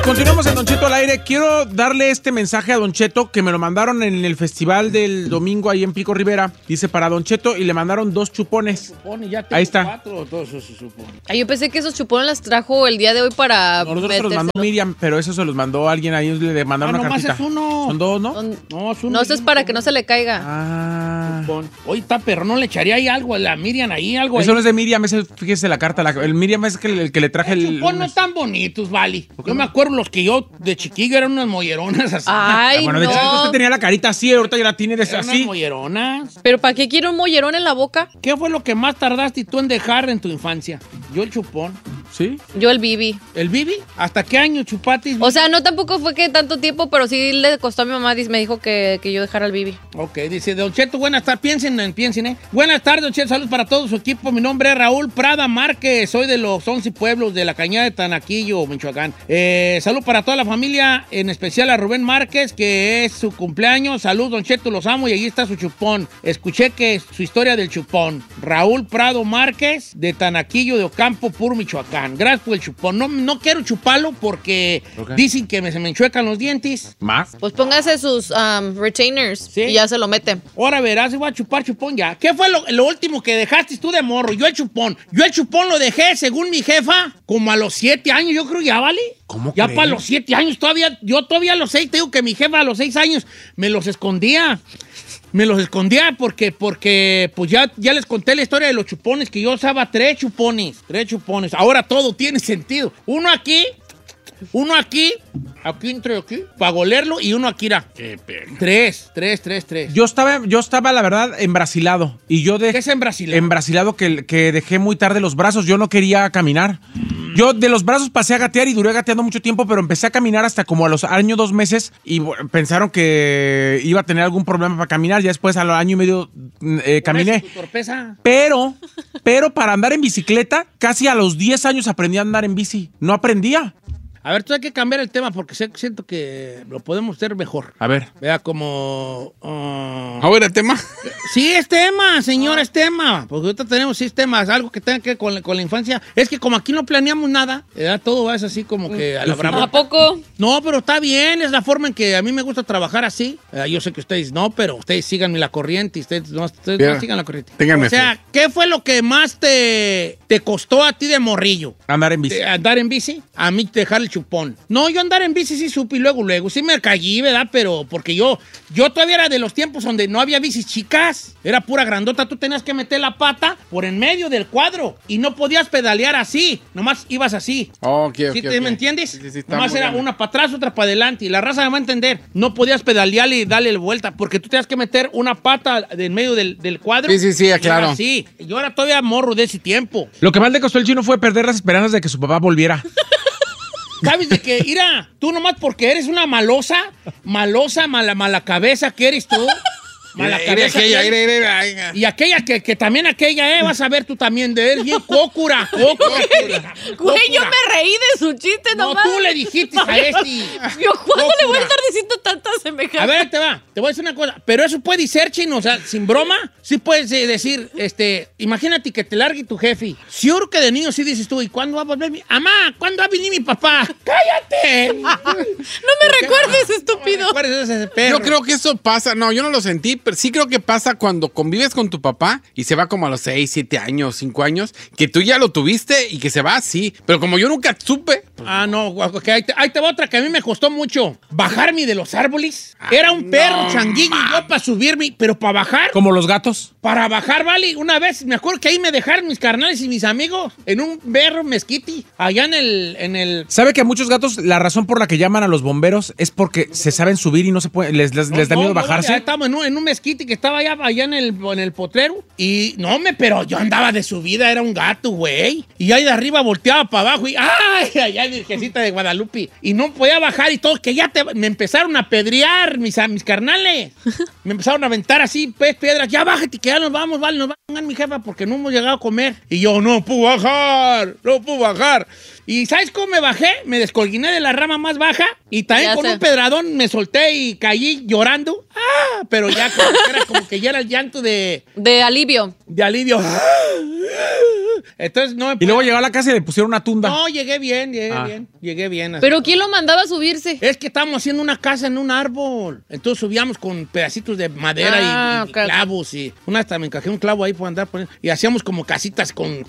Continuamos en Don Cheto al aire. Quiero darle este mensaje a Don Cheto que me lo mandaron en el festival del domingo ahí en Pico Rivera. Dice para Don Cheto y le mandaron 2 chupones. Ahí está. 4, todos esos chupones. Ay, yo pensé que esos chupones las trajo el día de hoy para Nosotros se los mandó Miriam, pero eso se los mandó alguien ahí. Le mandaron una cartita. Es uno. Son 2, ¿no? No, es uno. No, eso es para que no se le caiga. Ah. Oye, está, pero no le echaría ahí algo a la Miriam ahí, algo Eso ahí. no es de Miriam, fíjese la carta. El Miriam es el que le traje el chupón no tan bonitos, vale. Yo me acuerdo los que yo de chiquillo eran unas molleronas así. Ay, bueno, de chiquito usted tenía la carita así, ahorita ya la tiene eran así. unas molleronas. ¿Pero para qué quiero un mollerón en la boca? ¿Qué fue lo que más tardaste tú en dejar en tu infancia? Yo el chupón. ¿Sí? Yo el Bibi. ¿El Bibi? ¿Hasta qué año chupatis? O sea, no tampoco fue que tanto tiempo, pero sí le costó a mi mamá, me dijo que yo dejara el Bibi. Ok, dice Don Cheto, buenas tardes, piensen, Buenas tardes, Don Cheto, saludos para todo su equipo. Mi nombre es Raúl Prada Márquez, soy de los 11 pueblos de la Cañada de Tanaquillo, Michoacán. Salud para toda la familia, en especial a Rubén Márquez, que es su cumpleaños. Salud, Don Cheto, los amo y ahí está su chupón. Escuché que su historia del chupón. Raúl Prado Márquez, de Tanaquillo de Ocampo, puro Michoacán. Gracias por el chupón. No quiero chuparlo porque dicen que se me enchuecan los dientes. ¿Más? Pues póngase sus retainers, ¿sí? Y ya se lo mete. Ahora verás, voy a chupar chupón ya. ¿Qué fue lo último que dejaste tú de morro? Yo el chupón lo dejé, según mi jefa, como a los 7 años, yo creo ya, ¿vale? ¿Cómo ya crees? para los 7 años yo todavía a los 6, te digo que mi jefa a los 6 años me los escondía. Me los escondía porque pues ya les conté la historia de los chupones, que yo usaba 3 chupones. Ahora todo tiene sentido. Uno aquí, entre aquí, para golerlo, y uno aquí era. Tres. Yo estaba, la verdad, embrasilado. Y yo ¿Qué es embrasilado? Embrasilado que dejé muy tarde los brazos. Yo no quería caminar. Yo de los brazos pasé a gatear y duré gateando mucho tiempo, pero empecé a caminar hasta como a los años 2 meses y pensaron que iba a tener algún problema para caminar. Ya después, al año y medio, caminé. ¿Tu torpeza? Pero para andar en bicicleta, casi a los 10 años aprendí a andar en bici. No aprendía. A ver, tú hay que cambiar el tema porque siento que lo podemos hacer mejor. A ver. Vea como... ¿Ahora el tema? Sí, es tema, señor, es tema. Porque ahorita tenemos sistemas, algo que tenga que ver con la infancia. Es que como aquí no planeamos nada, todo es así como que a la brava. ¿A poco? No, pero está bien, es la forma en que a mí me gusta trabajar así. Yo sé que ustedes no, pero ustedes síganme la corriente y ustedes no sigan la corriente. Ténganme o sea, ¿qué fue lo que más te costó a ti de morrillo? Andar en bici. ¿Andar en bici? A mí dejar el chupón. No, yo andar en bici sí supe y luego. Sí me caí, ¿verdad? Pero porque yo todavía era de los tiempos donde no había bicis chicas. Era pura grandota. Tú tenías que meter la pata por en medio del cuadro y no podías pedalear así. Nomás ibas así. ¿Sí me entiendes? Sí, nomás era una para atrás, otra para adelante. Y la raza me va a entender. No podías pedalear y darle vuelta porque tú tenías que meter una pata en medio del cuadro. Sí, claro. Sí, yo era todavía morro de ese tiempo. Lo que más le costó al chino fue perder las esperanzas de que su papá volviera. ¿Sabes de qué? Mira, tú nomás porque eres una malosa, mala cabeza que eres tú. Mala cabeza. Y aquella que también vas a ver tú también de él, bien cócura. Güey, yo me reí de su chiste nomás. No, tú le dijiste a este. Yo, ¿cuándo le voy a estar diciendo tantas semejanzas? A ver, te voy a decir una cosa. Pero eso puede ser, chino, o sea, sin broma, sí puedes decir, imagínate que te largue tu jefe. Seguro que de niño sí dices tú, ¿y cuándo va a volver mi... Amá, ¿cuándo va a venir mi papá? ¡Cállate! No me recuerdes, estúpido. No me recuerdes ese perro. Yo creo que eso pasa, no, yo no lo sentí, pero sí creo que pasa cuando convives con tu papá y se va como a los 6, 7 años, 5 años, que tú ya lo tuviste y que se va así. Pero como yo nunca supe... No, okay, ahí te va otra que a mí me costó mucho. Bajarme de los árboles. Era un perro changuillo y yo para subirme, pero para bajar. Como los gatos. Para bajar, vale. Una vez, me acuerdo que ahí me dejaron mis carnales y mis amigos en un berro mezquiti, allá en el... ¿Sabe que a muchos gatos la razón por la que llaman a los bomberos es porque se saben subir y no se pueden, les da miedo bajarse? Estamos en un mezquiti que estaba allá en el potrero y pero yo andaba de subida, era un gato, güey. Y ahí de arriba volteaba para abajo y ¡ay! Virgencita de Guadalupe. Y no podía bajar y todo, que me empezaron a pedrear mis carnales. Me empezaron a aventar así, piedras. Ya bájate, que ya nos vamos, vale, nos va a mi jefa porque no hemos llegado a comer. Y yo, no puedo bajar. ¿Y sabes cómo me bajé? Me descolguiné de la rama más baja y también con un pedradón me solté y caí llorando. Pero ya era como que ya era el llanto de alivio. De alivio. Entonces, no me Y luego llegó a la casa y le pusieron una tunda. No, llegué bien. Llegué bien. Así. ¿Pero quién lo mandaba a subirse? Es que estábamos haciendo una casa en un árbol. Entonces subíamos con pedacitos de madera y clavos. Y una hasta me encajé un clavo ahí por andar poniendo. Y hacíamos como casitas con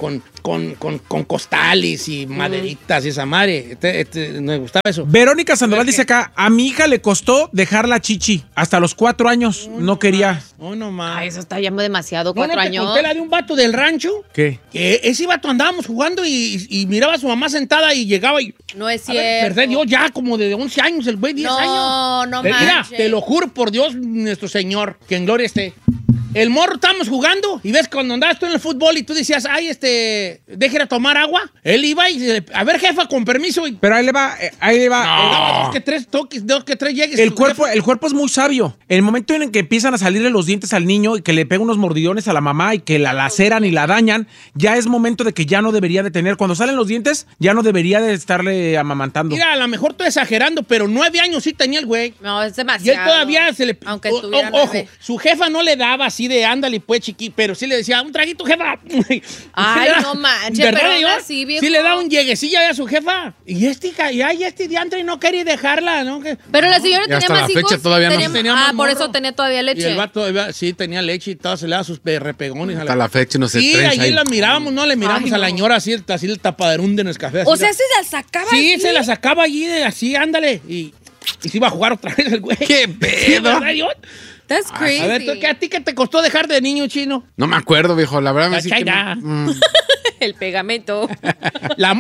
costales y maderitas y esa madre. Me gustaba eso. Verónica Sandoval dice acá, a mi hija le costó dejar la chichi. Hasta los 4 años no quería. No más. Ay, eso está ya demasiado, ¿No 4 te años. conté la de un vato del rancho? ¿Qué? Que ese vato andábamos jugando y miraba a su mamá sentada y llegaba y... No es A ver, cierto. perdón, yo ya como de 11 años, el güey, 10 años. No Mira, manches. te lo juro por Dios, nuestro Señor, que en gloria esté. El morro estábamos jugando y ves cuando andabas tú en el fútbol y tú decías, ay, déjera tomar agua. Él iba y, a ver, jefa, con permiso. Y Pero ahí le va. daba 2 que 3 toques, 2 que 3 llegues. El cuerpo es muy sabio. El momento en el que empiezan a salirle los dientes al niño y que le pegan unos mordidones a la mamá y que la laceran y la dañan, ya es momento de que ya no debería de tener. Cuando salen los dientes, ya no debería de estarle amamantando. Mira, a lo mejor estoy exagerando, pero 9 años sí tenía el güey. No, es Y demasiado. él todavía se le... Aunque tuviera Ojo, 9. su jefa no le daba así de ándale, pues, chiqui, pero sí le decía, un traguito, jefa. Ay, no manches, ¿verdad, pero aún señor? así, viejo. Sí le da un lleguecillo a su jefa. Y este diantre no quería dejarla, ¿no? Pero la señora Y tenía hasta más la hijos. fecha todavía no. Tenía más por morro. eso tenía todavía Y leche. el vato sí tenía leche y todo, se le daba sus repegones. Hasta la fecha no se Sí, trenza allí ahí. la mirábamos, no le miramos Ay, a la no. señora así el tapaderún de Nescafé. O sea, se la sacaba sí, así. se la sacaba allí, así, ándale. Y se iba a jugar otra vez el güey. ¡Qué Sí, pedo! ¿verdad, Dios? That's crazy. A ver, ¿a ti qué te costó dejar de niño, chino? No me acuerdo, viejo. La verdad me La sí que chaira. no. El pegamento. La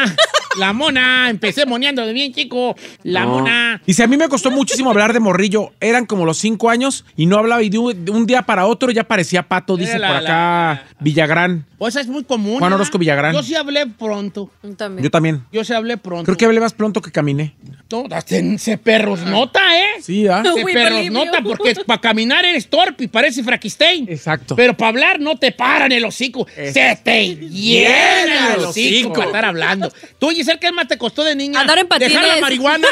mona, empecé moneando de bien chico, la No. mona. Y si a mí me costó muchísimo hablar de morrillo, eran como los 5 años y no hablaba y de un día para otro ya parecía pato, dice Era por acá Villagrán. Pues es muy común. Juan ¿verdad? Orozco Villagrán. Yo sí hablé pronto. También. Yo también. Yo sí hablé pronto. Creo que hablé más pronto que caminé. Todas se perros nota, ¿eh? Sí, ¿ah? Se Uy, perros believe nota, you. porque para caminar eres torpe y parece Frankenstein. Exacto. Pero para hablar no te paran el hocico. Se te llena el hocico para estar hablando. Tú, Giselle, ¿qué más te costó de niña? Andar en patines. Dejar la marihuana.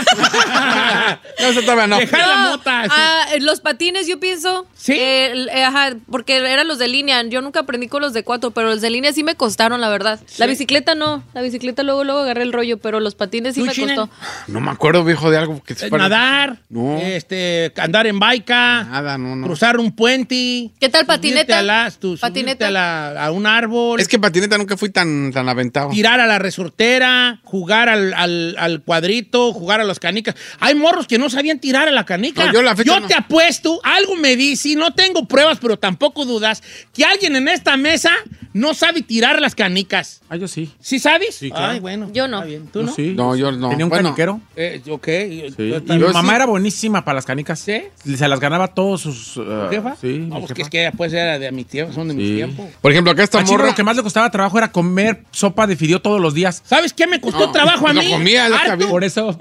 No, eso todavía no. Dejar la mota. sí. Los patines, yo pienso. ¿Sí? Ajá, porque eran los de línea. Yo nunca aprendí con los de 4, pero los de línea sí me costaron, la verdad. La bicicleta no. La bicicleta luego agarré el rollo, pero los patines sí ¿Tú, me China? costó. No me acuerdo, viejo, de algo que se fuera. Nadar, No. andar en baica, Nada, no. cruzar un puente. ¿Qué tal subirte patineta? subirte Patineta. a un árbol. Es que patineta nunca fui tan aventado. Tirar a la resortera, jugar al cuadrito, jugar a las canicas. Hay morros que no sabían tirar a la canica. No, yo la fecha no. te apuesto, algo me dice, no tengo pruebas, pero tampoco dudas, que alguien en esta mesa no sabe tirar las canicas. Ah, yo sí. ¿Sí sabes? Sí, claro. Ay, bueno. Yo no. Está bien. ¿Tú Yo no? sí. No, yo no. Tenía un Bueno, caniquero. Ok. Sí. Yo Y también. mi Yo mamá sí. era buenísima para las canicas. ¿Sí? Se las ganaba todos sus... ¿Jefa? Sí. No, mi pues que jefa. es que ella pues era de mi tiempo, son de mi Sí. tiempo. Por ejemplo, acá está A Chino morra. lo que más le costaba trabajo era comer sopa de fideo todos los días. ¿Sabes qué me costó No, trabajo a no mí? comía, lo Harto. sabía. Por eso...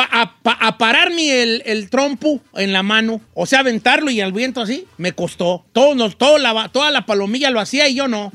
A pararme el trompo en la mano, o sea, aventarlo y al viento así, me costó. Toda la palomilla lo hacía y yo no.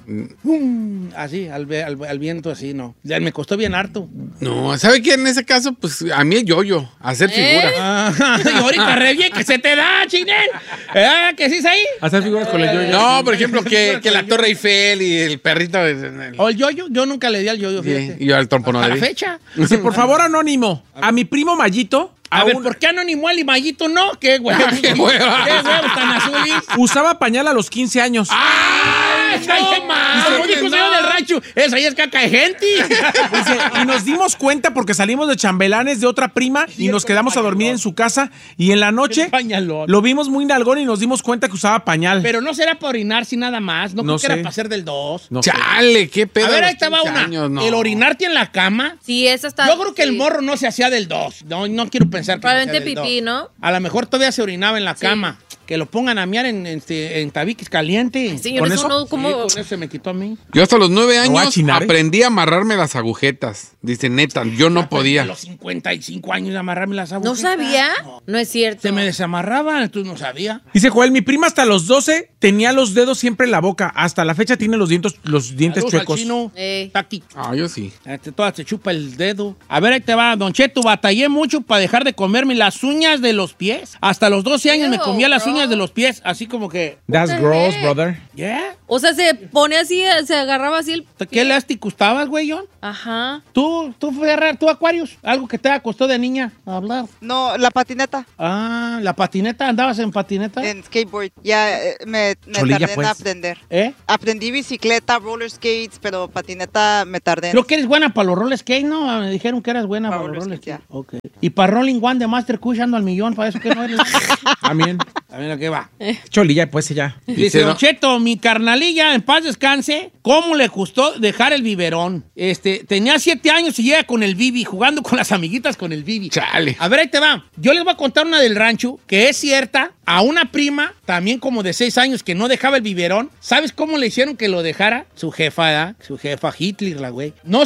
Así, al viento así, no. Ya me costó bien harto. No, ¿sabe qué? En ese caso, pues a mí el yo-yo, hacer figura. Y ahorita re bien que se te da, chinén. ¿Que sí es ahí? Hacer figuras con el yo-yo. No, por ejemplo, que la Torre Eiffel y el perrito. ¿O el yoyo? Yo nunca le di al yoyo, Sí, fíjate. y yo al trompo no A le la di. fecha. Dice, por favor, anónimo, a mi primo Mayito... A ver, aún ¿por qué Anónimo y Mayito no? ¿Qué huevo? ¡Qué hueva! ¿Qué huevos tan azules? usaba pañal a los 15 años. ¡Ay, no, más! Como dijo señor del rancho, esa ahí es caca de gente. Dice, y nos dimos cuenta porque salimos de chambelanes de otra prima y nos quedamos a dormir en su casa y en la noche Pañalón. lo vimos muy nalgón y nos dimos cuenta que usaba pañal. Pero no será para orinarse nada más. No, No creo que era sé. para hacer del 2. No sé. Chale, qué pedo. A ver, los ahí te va 15 una. años, no. El orinarte en la cama. Sí, esa está. Yo creo que el sí. morro no se hacía del 2. No quiero pensar que Probablemente sea del pipí, 2. ¿no? A lo mejor todavía se orinaba en la Sí. cama. Que lo pongan a mear en tabiques calientes. Señor, ¿Con eso eso? no, ¿cómo? Sí, con eso se me quitó a mí. Yo hasta los 9 voy a años chinar, ¿eh? aprendí a amarrarme las agujetas. Dice, neta, yo no A podía. los 55 años de amarrarme las ¿No agujetas. sabía? No es cierto. Se me desamarraban, entonces no sabía. Dice Joel, mi prima hasta los 12 tenía los dedos siempre en la boca. Hasta la fecha tiene los dientes Saludos al chuecos. chino. Taqui. Ah, yo sí. Toda se chupa el dedo. A ver, ahí te va, Don Cheto. Batallé mucho para dejar de comerme las uñas de los pies. Hasta los 12 años me Ew, comía las gross. uñas de los pies, así como que... That's the gross, heck? brother. ¿Yeah? O sea, se pone así, se agarraba así el... ¿Qué elástico estabas, güey, John? Ajá. ¿Tú, Ferrar, tú, Aquarius? ¿Algo que te costó de niña hablar? No, la patineta. Ah, ¿la patineta? ¿Andabas en patineta? En skateboard. Ya me Cholilla, tardé pues. en aprender. ¿Eh? Aprendí bicicleta, roller skates, pero patineta me tardé en... Creo que eres buena para los roller skate, ¿no? Me dijeron que eras buena para los roller skate. Ok. Y para Rolling One de Master Kush ando al millón, para eso que no eres. También. También, ¿a qué va? Cholilla, pues ya. Dice ¿no? Don Cheto, mi carnalilla, en paz descanse, ¿cómo le costó dejar el biberón? Tenía 7 años y llega con el bibi, jugando con las amiguitas con el bibi. Chale. A ver, ahí te va. Yo les voy a contar una del rancho, que es cierta, a una prima, también como de 6 años, que no dejaba el biberón. ¿Sabes cómo le hicieron que lo dejara? Su jefa, ¿verdad? Su jefa, Hitler, la güey. No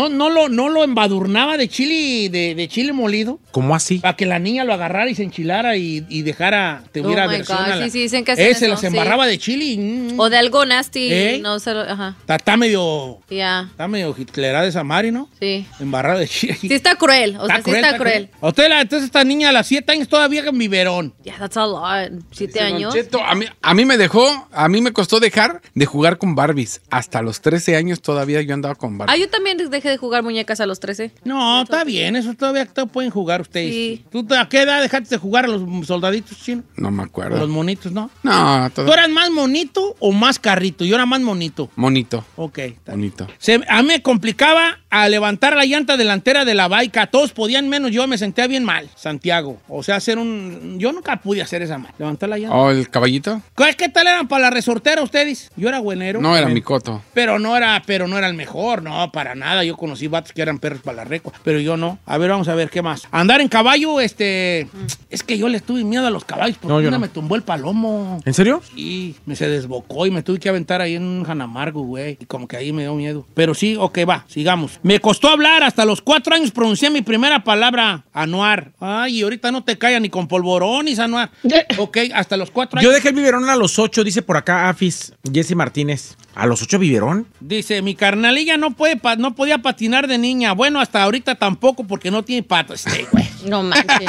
lo embadurnaba de chile, de chile molido, ¿Cómo así? para que la niña lo agarrara y se enchilara y dejara, tuviera Oh my versión God, a la... sí, dicen que hacen Se eso, las sí. embarraba de chile y... O de algo nasty. ¿Eh? No se lo... Ajá. Está medio... Ya. Está medio hitlerada esa Mari, ¿no? Sí. Embarrada de chile. Sí está cruel. O sea, sí está cruel. Entonces esta niña a las 7 años todavía en biberón. Yeah, that's a lot. 7 Don años. Cheto, a mí me costó dejar de jugar con Barbies. Hasta los 13 años todavía yo andaba con Barbies. Ah, yo también dejé de jugar muñecas a los 13. No, está bien, eso todavía pueden jugar ustedes. Sí. ¿Tú a qué edad dejaste de jugar a los soldaditos chinos? No me A los acuerdo. monitos, ¿no? No, ¿Tú eras más monito o más carrito? Yo era más monito. Monito. Ok. está bien. Bonito. A mí me complicaba a levantar la llanta delantera de la baica. Todos podían menos yo, me sentía bien mal. Santiago. O sea, yo nunca pude hacer esa mal. Levantar la llanta. ¿O el caballito? ¿Qué tal eran para la resortera ustedes? Yo era buenero. No, era mi coto. Pero no era el mejor, no, para nada. Yo conocí vatos que eran perros para la recua, pero yo no. A ver, vamos a ver, ¿qué más? Andar en caballo, es que yo le tuve miedo a los caballos porque No, yo una no. me tumbó el palomo. ¿En serio? Y se desbocó y me tuve que aventar ahí en un Janamargo, güey. Y como que ahí me dio miedo. Pero sí, ok, va, sigamos. Me costó hablar, hasta los 4 años pronuncié mi primera palabra, anuar. Ay, y ahorita no te callas ni con polvorones, anuar. Ok, hasta los 4 años. Yo dejé el biberón a los 8, dice por acá Afis, Jesse Martínez. ¿A los 8 biberón? Dice, mi carnalilla no podía patinar de niña. Bueno, hasta ahorita tampoco porque no tiene patas. Güey. No manches.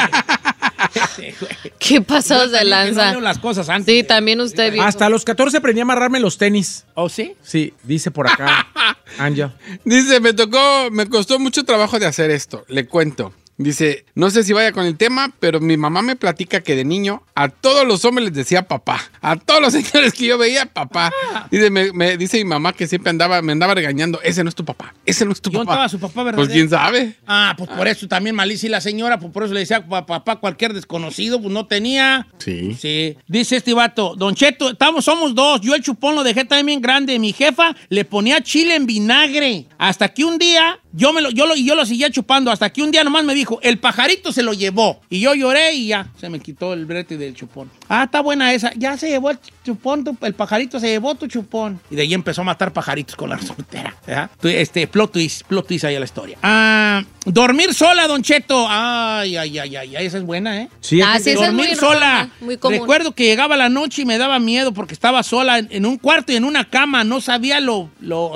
Güey. ¿Qué pasó de Yo lanza? no leo las cosas antes. Sí, también usted vio. Hasta los 14 aprendí a amarrarme los tenis. ¿Oh, sí? Sí, dice por acá Angel. Dice, me costó mucho trabajo de hacer esto. Le cuento. Dice, no sé si vaya con el tema, pero mi mamá me platica que de niño a todos los hombres les decía papá. A todos los señores que yo veía, papá. Dice, me dice mi mamá que siempre me andaba regañando. Ese no es tu papá. Ese no es tu ¿Y dónde papá. estaba su papá, verdad? Pues quién sabe. Ah, pues por eso también malicia y la señora, pues por eso le decía papá cualquier desconocido, pues no tenía. Sí. Sí. Dice este vato, Don Cheto, somos dos. Yo el chupón lo dejé también bien grande. Mi jefa le ponía chile en vinagre. Hasta que un día, yo lo seguía chupando. Hasta que un día nomás me dijo, el pajarito se lo llevó. Y yo lloré y ya, se me quitó el brete del chupón. Ah, está buena esa. Ya se llevó el chupón, el pajarito se llevó tu chupón. Y de ahí empezó a matar pajaritos con la resortera. Plot twist ahí a la historia. Ah, dormir sola, Don Cheto. Ay, esa es buena, ¿eh? Sí, Ah, sí, esa es Dormir muy sola. normal, muy común. Recuerdo que llegaba la noche y me daba miedo porque estaba sola en un cuarto y en una cama. No sabía lo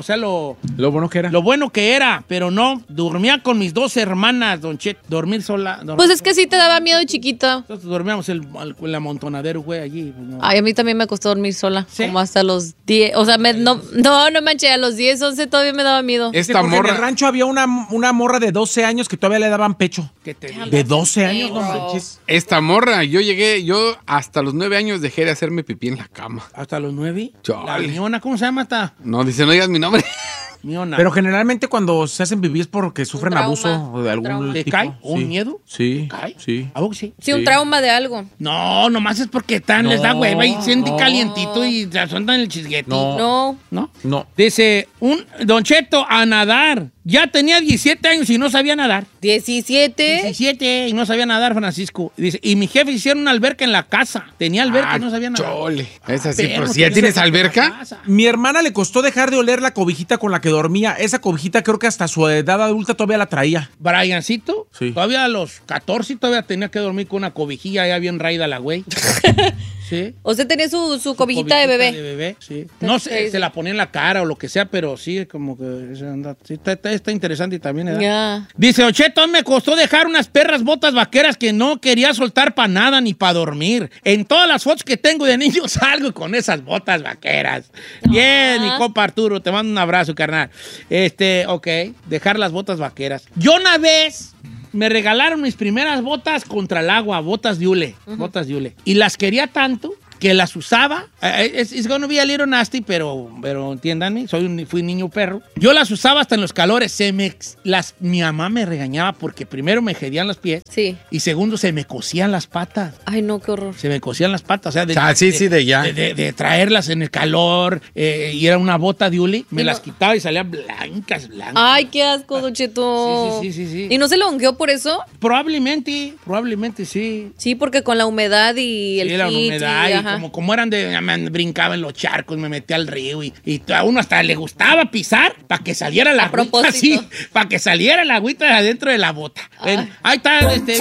bueno que era. lo bueno que era, pero no. Dormía con mis 2 hermanas, Don Cheto. Dormir sola. Pues es que sí te daba miedo chiquito. Nosotros dormíamos en el amontonadero, güey, allí. Pues no. Ay, a mí también me costó dormir sola. ¿Sí? Como hasta los 10. O sea, no manché, a los 10, 11 todavía me daba miedo. Sí, Esta porque en el morra. rancho había una morra de 12 años que todavía le daban pecho. ¿Qué te digo? De 12 años, no bro. manches. Esta morra, yo hasta los 9 años dejé de hacerme pipí en la cama. ¿Hasta los 9? Chale. La miona, ¿cómo se llama esta? No, dice, no digas mi nombre. Miona. Pero generalmente cuando se hacen pipí es porque sufren trauma, abuso de un algún trauma. ¿Le tipo. cae? ¿Un Sí. miedo? Sí, ¿Cae? sí. ¿A vos sí? Sí, un Sí. trauma de algo. No, nomás es porque les da No, hueva y sienten no. calientito y se asuntan el chisguete. No. No. ¿No? No. Dice, Don Cheto, a nadar. Ya tenía 17 años y no sabía nadar. 17. 17 y no sabía nadar, Francisco. Dice, y mi jefe hicieron una alberca en la casa. Tenía alberca y no sabía nadar. Chole. Es así, Pero, pero si ya ¿por qué tienes se mete en la alberca. casa? Mi hermana le costó dejar de oler la cobijita con la que dormía. Esa cobijita creo que hasta su edad adulta todavía la traía. Briancito, Sí. todavía a los 14 todavía tenía que dormir con una cobijilla ya bien raída la güey. Sí. Usted tenía su cobijita de bebé. Sí. No sé, se la ponía en la cara o lo que sea, pero sí, como que sí, está interesante también, ¿verdad? Ya. Dice, Ocheto, me costó dejar unas perras botas vaqueras que no quería soltar para nada ni para dormir. En todas las fotos que tengo de niño salgo con esas botas vaqueras. Bien, mi compa Arturo, te mando un abrazo, carnal. Ok, dejar las botas vaqueras. Yo una vez me regalaron mis primeras botas contra el agua, botas de hule, botas de hule. Y las quería tanto que las usaba. It's gonna be a little nasty, pero entiéndanme, fui niño perro. Yo las usaba hasta en los calores. Mi mamá me regañaba porque primero me hedían los pies. Sí. Y segundo, se me cosían las patas. Ay, no, qué horror. Se me cosían las patas. O sea, de traerlas en el calor. Y era una bota de hule. Me las quitaba y salían blancas. Ay, qué asco, Don Cheto. Sí. ¿Y no se le hongueó por eso? Probablemente sí. Sí, porque con la humedad y el la heat humedad y como eran me brincaba en los charcos, me metía al río y a uno hasta le gustaba pisar para que saliera la agüita así, para que saliera la agüita de adentro de la bota. Ven, ahí está,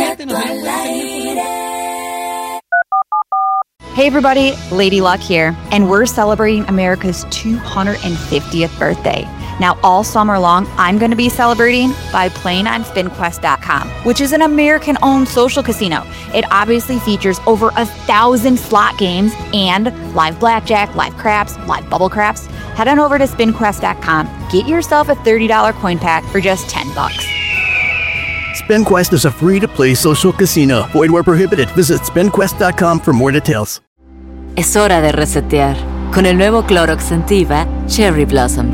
Hey everybody, Lady Luck here, and we're celebrating America's 250th birthday. Now, all summer long, I'm going to be celebrating by playing on SpinQuest.com, which is an American-owned social casino. It obviously features over 1,000 slot games and live blackjack, live craps, live bubble craps. Head on over to SpinQuest.com. Get yourself a $30 coin pack for just $10. SpinQuest is a free-to-play social casino. Void where prohibited. Visit SpinQuest.com for more details. Es hora de resetear con el nuevo Clorox Scentiva Cherry Blossom.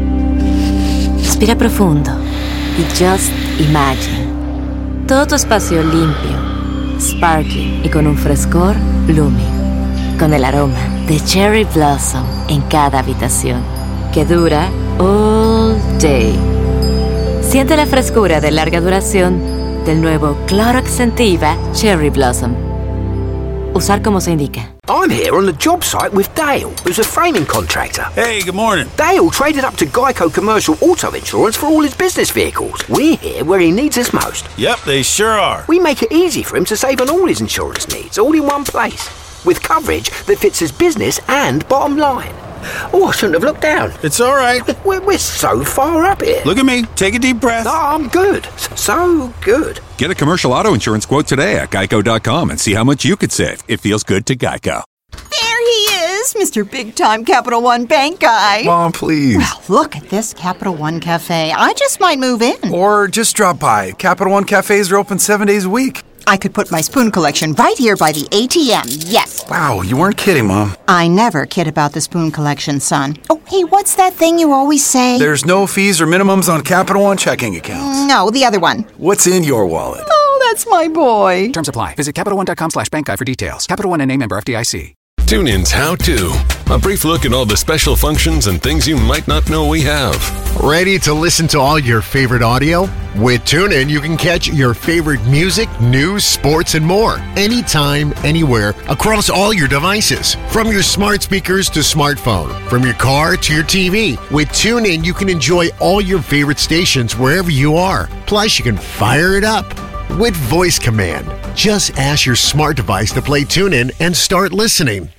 Respira profundo y just imagine. Todo tu espacio limpio, sparkling y con un frescor blooming. Con el aroma de Cherry Blossom en cada habitación, que dura all day. Siente la frescura de larga duración del nuevo Clorox Scentiva Cherry Blossom. Usar como se indica. I'm here on the job site with Dale, who's a framing contractor. Hey, good morning. Dale traded up to Geico Commercial Auto Insurance for all his business vehicles. We're here where he needs us most. Yep, they sure are. We make it easy for him to save on all his insurance needs, all in one place, with coverage that fits his business and bottom line. Oh, I shouldn't have looked down. It's all right. We're so far up here. Look at me. Take a deep breath. Oh, I'm good. So good. Get a commercial auto insurance quote today at Geico.com and see how much you could save. It feels good to Geico. There he is, Mr. Big-Time Capital One Bank guy. Mom, please. Well, look at this Capital One Cafe. I just might move in. Or just drop by. Capital One Cafes are open 7 days a week. I could put my spoon collection right here by the ATM, yes. Wow, you weren't kidding, Mom. I never kid about the spoon collection, son. Oh, hey, what's that thing you always say? There's no fees or minimums on Capital One checking accounts. No, the other one. What's in your wallet? Oh, that's my boy. Terms apply. Visit CapitalOne.com/bankguide for details. Capital One NA, member FDIC. TuneIn's How To. A brief look at all the special functions and things you might not know we have. Ready to listen to all your favorite audio? With TuneIn, you can catch your favorite music, news, sports, and more. Anytime, anywhere, across all your devices. From your smart speakers to smartphone. From your car to your TV. With TuneIn, you can enjoy all your favorite stations wherever you are. Plus, you can fire it up with voice command. Just ask your smart device to play TuneIn and start listening.